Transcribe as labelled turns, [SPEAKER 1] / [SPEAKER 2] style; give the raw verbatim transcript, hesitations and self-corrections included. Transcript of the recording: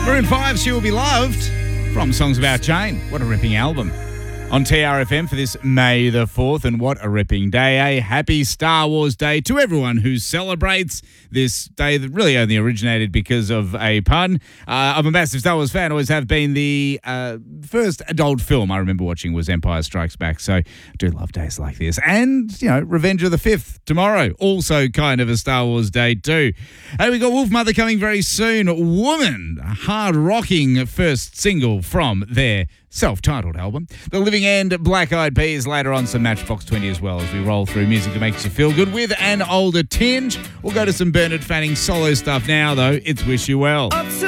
[SPEAKER 1] Maroon five, She Will Be Loved, from Songs About Jane. What a ripping album. On T R F M for this May the fourth, and what a ripping day. A happy Star Wars Day to everyone who celebrates this day that really only originated because of a pun. Uh, I'm a massive Star Wars fan, always have been. The uh, first adult film I remember watching was Empire Strikes Back, so I do love days like this. And, you know, Revenge of the Fifth tomorrow, also kind of a Star Wars Day too. Hey, we got Wolfmother coming very soon. Woman, a hard-rocking first single from their self-titled album. The Living End, Black Eyed Peas, later on some Matchbox twenty as well as we roll through music that makes you feel good with an older tinge. We'll go to some Bernard Fanning solo stuff now, though. It's Wish You Well.